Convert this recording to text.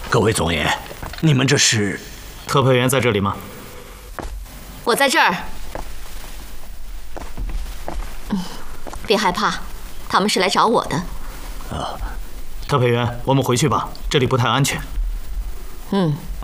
各位总爷，你们这是？ 特派员在这里吗？ 我在这儿。别害怕，他们是来找我的。 特派员，我们回去吧，这里不太安全。